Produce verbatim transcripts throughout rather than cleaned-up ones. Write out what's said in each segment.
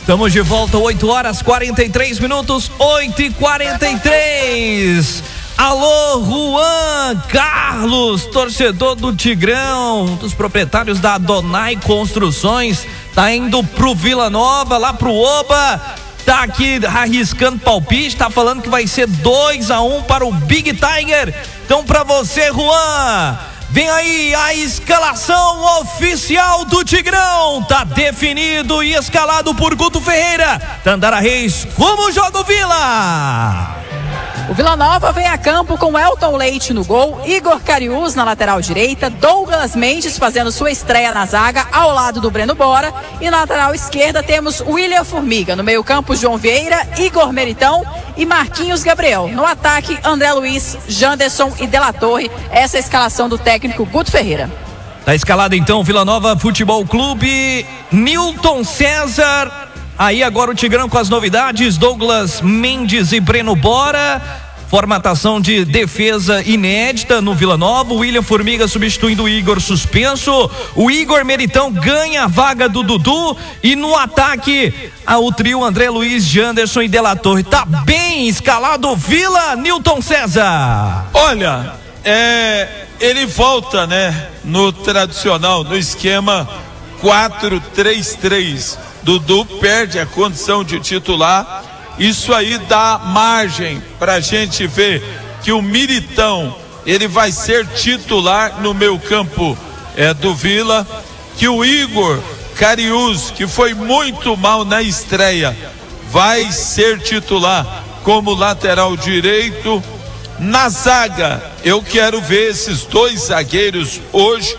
Estamos de volta, oito horas e quarenta e três minutos, oito e quarenta e três. Alô, Juan Carlos, torcedor do Tigrão, um dos proprietários da Adonai Construções, tá indo pro Vila Nova, lá pro Oba, tá aqui arriscando palpite, tá falando que vai ser dois a um para o Big Tiger. Então, pra você, Juan, vem aí a escalação oficial do Tigrão. Tá definido e escalado por Guto Ferreira. Tandara Reis, como joga o Vila? O Vila Nova vem a campo com Elton Leite no gol, Igor Cariús na lateral direita, Douglas Mendes fazendo sua estreia na zaga ao lado do Breno Bora, e na lateral esquerda temos William Formiga, no meio campo João Vieira, Igor Meritão e Marquinhos Gabriel. No ataque, André Luiz, Janderson e Della Torre. Essa é a escalação do técnico Guto Ferreira. Tá escalado então Vila Nova Futebol Clube, Nilton César. Aí agora o Tigrão com as novidades: Douglas Mendes e Breno Bora. Formatação de defesa inédita no Vila Nova. William Formiga substituindo o Igor suspenso. O Igor Meritão ganha a vaga do Dudu. E no ataque, a, o trio André Luiz, Janderson e Della Torre. Tá bem escalado o Vila, Nilton César. Olha, é, ele volta, né, no tradicional, no esquema quatro três três. Dudu perde a condição de titular. Isso aí dá margem pra gente ver que o Militão, ele vai ser titular no meio campo é, do Vila, que o Igor Cariús, que foi muito mal na estreia, vai ser titular como lateral direito. Na zaga, eu quero ver esses dois zagueiros hoje,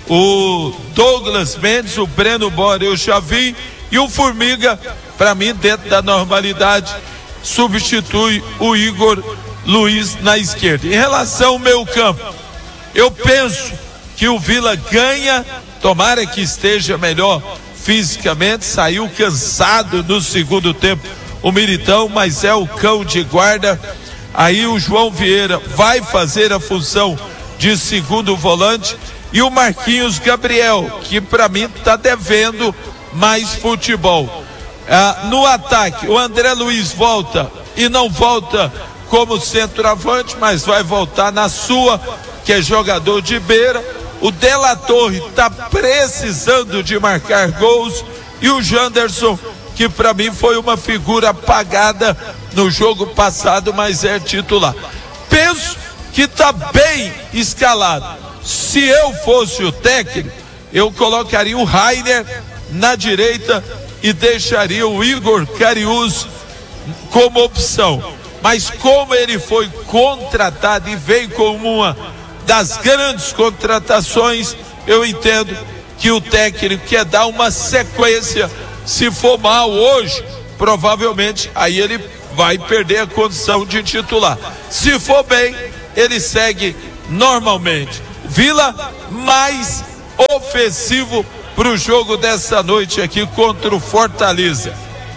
o Douglas Mendes, o Breno Bora eu já vi, e o Formiga, para mim, dentro da normalidade, substitui o Igor Luiz na esquerda. Em relação ao meio campo, eu penso que o Vila ganha, tomara que esteja melhor fisicamente, saiu cansado no segundo tempo o Militão, mas é o cão de guarda. Aí o João Vieira vai fazer a função de segundo volante, e o Marquinhos Gabriel, que para mim está devendo mais futebol. Ah, no ataque, o André Luiz volta e não volta como centroavante, mas vai voltar na sua, que é jogador de beira. O Della Torre está precisando de marcar gols, e o Janderson, que para mim foi uma figura apagada no jogo passado, mas é titular. Penso que está bem escalado. Se eu fosse o técnico, eu colocaria o Rainer na direita e deixaria o Igor Cariús como opção. Mas como ele foi contratado e veio como uma das grandes contratações, eu entendo que o técnico quer dar uma sequência. Se for mal hoje, provavelmente aí ele vai perder a condição de titular. Se for bem, ele segue normalmente. Vila mais ofensivo para o jogo dessa noite aqui contra o Fortaleza.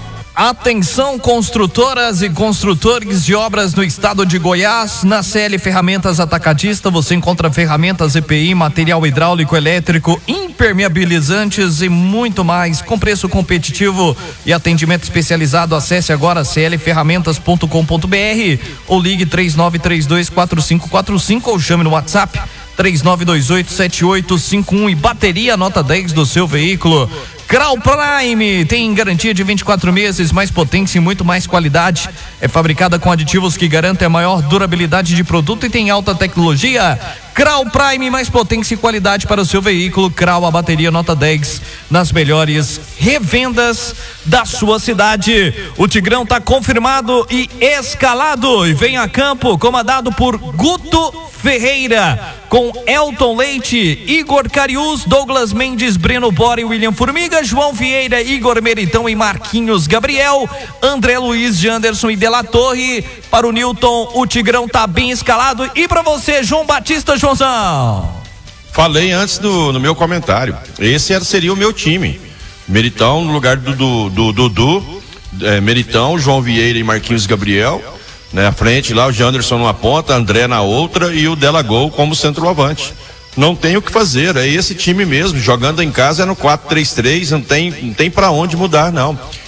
Atenção, construtoras e construtores de obras no estado de Goiás. Na C L Ferramentas Atacadista você encontra ferramentas E P I, material hidráulico, elétrico, impermeabilizantes e muito mais, com preço competitivo e atendimento especializado. Acesse agora c l ferramentas ponto com ponto b r ou ligue três nove três dois quatro cinco quatro cinco ou chame no WhatsApp três nove dois oito sete oito cinco um. E bateria nota dez do seu veículo. Crau Prime tem garantia de vinte e quatro meses, mais potência e muito mais qualidade. É fabricada com aditivos que garantem a maior durabilidade de produto e tem alta tecnologia. Crau Prime, mais potência e qualidade para o seu veículo. Crau, a bateria nota dez nas melhores revendas da sua cidade. O Tigrão tá confirmado e escalado e vem a campo comandado por Guto Ferreira, com Elton Leite, Igor Cariús, Douglas Mendes, Breno Bora e William Formiga, João Vieira, Igor Meritão e Marquinhos Gabriel, André Luiz, Janderson e Della Torre. Para o Nilton, o Tigrão tá bem escalado. E para você, João Batista, Joãozão? Falei antes do, no meu comentário, esse era, seria o meu time. Meritão no lugar do Dudu, do, do, do, é, Meritão, João Vieira e Marquinhos Gabriel. Na frente lá, o Janderson numa ponta, André na outra e o Della Gol como centroavante. Não tem o que fazer, é esse time mesmo, jogando em casa é no quatro três três, não tem, não tem pra onde mudar não.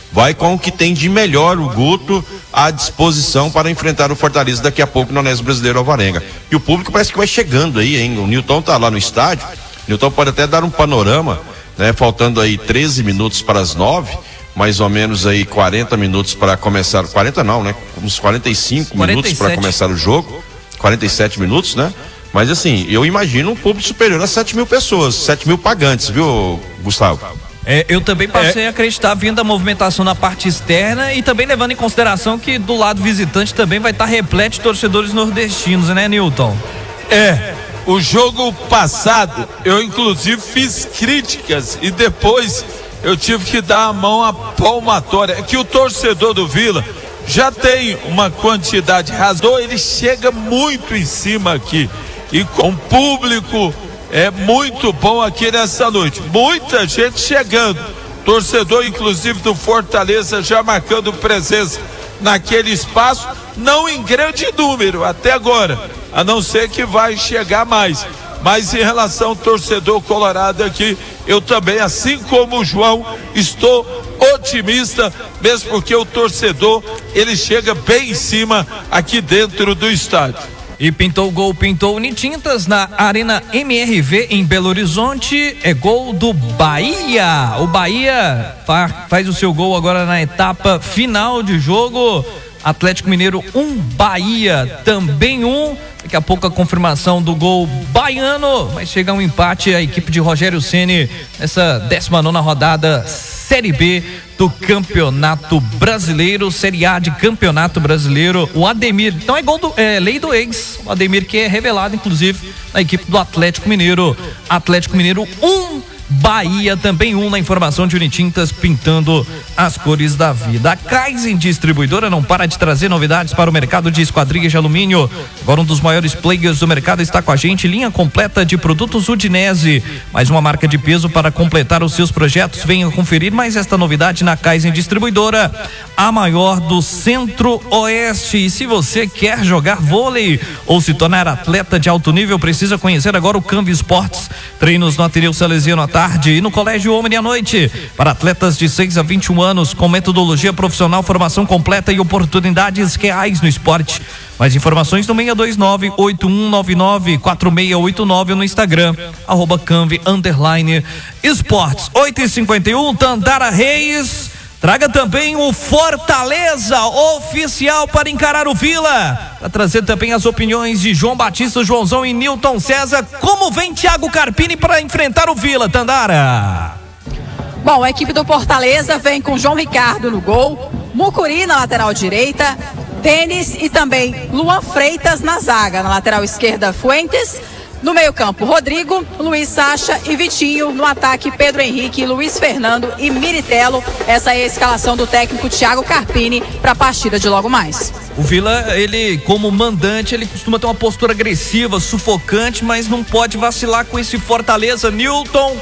vai com o que tem de melhor o Guto à disposição para enfrentar o Fortaleza daqui a pouco no Anésio Brasileiro Alvarenga. E o público parece que vai chegando aí, hein? O Nilton tá lá no estádio, o Nilton pode até dar um panorama, né? Faltando aí treze minutos para as nove, mais ou menos aí quarenta minutos para começar, quarenta não, né? Uns quarenta e cinco minutos para começar o jogo, quarenta e sete minutos, né? Mas assim, eu imagino um público superior a sete mil pessoas, sete mil pagantes, viu, Gustavo? É, eu também passei é. a acreditar vindo a movimentação na parte externa e também levando em consideração que do lado visitante também vai estar repleto de torcedores nordestinos, né, Nilton? É, o jogo passado eu inclusive fiz críticas e depois eu tive que dar a mão à palmatória. É que o torcedor do Vila já tem uma quantidade razoável, ele chega muito em cima aqui e com o público é muito bom aqui nessa noite, muita gente chegando, torcedor inclusive do Fortaleza já marcando presença naquele espaço, não em grande número até agora, a não ser que vai chegar mais, mas em relação ao torcedor colorado aqui, eu também, assim como o João, estou otimista, mesmo porque o torcedor, ele chega bem em cima aqui dentro do estádio. E pintou o gol, pintou Unitintas na Arena M R V em Belo Horizonte, é gol do Bahia. O Bahia fa- faz o seu gol agora na etapa final de jogo. Atlético Mineiro um, Bahia também um. Daqui a pouco a confirmação do gol baiano. Vai chegar um empate a equipe de Rogério Ceni nessa décima nona rodada Série B do Campeonato Brasileiro, Série A de Campeonato Brasileiro. O Ademir, então é gol do, é lei do ex. O Ademir que é revelado inclusive na equipe do Atlético Mineiro. Atlético Mineiro um, Bahia também um, na informação de Unitintas pintando as cores da vida. A Kaizen Distribuidora não para de trazer novidades para o mercado de esquadrias de alumínio. Agora um dos maiores players do mercado está com a gente, linha completa de produtos Udinese, mais uma marca de peso para completar os seus projetos. Venha conferir mais esta novidade na Kaizen Distribuidora, a maior do Centro-Oeste. E se você quer jogar vôlei ou se tornar atleta de alto nível, precisa conhecer agora o Canvi Esportes. Treinos no Ateneu Salesiano à tarde e no Colégio Homem à noite, para atletas de seis a vinte e um anos, com metodologia profissional, formação completa e oportunidades reais no esporte. Mais informações no seis dois nove, oito um nove nove, quatro seis oito nove no Instagram, arroba Canvi underline esportes. oito e cinquenta e um, Tandara Reis traga também o Fortaleza oficial para encarar o Vila, para trazer também as opiniões de João Batista, Joãozão e Nilton César. Como vem Thiago Carpini para enfrentar o Vila, Tandara? Bom, a equipe do Fortaleza vem com João Ricardo no gol, Mucuri na lateral direita, Denis e também Luan Freitas na zaga. Na lateral esquerda, Fuentes. No meio-campo, Rodrigo, Luiz Sacha e Vitinho. No ataque, Pedro Henrique, Luiz Fernando e Miritello. Essa é a escalação do técnico Thiago Carpini para a partida de logo mais. O Vila, ele como mandante, ele costuma ter uma postura agressiva, sufocante, mas não pode vacilar com esse Fortaleza. Nilton